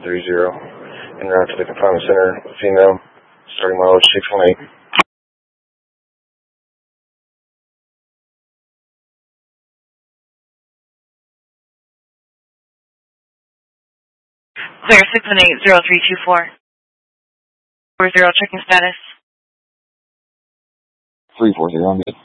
en route to the confinement center, female, starting mileage 618. Clear 618-0324. 40 checking status. 340, I'm good.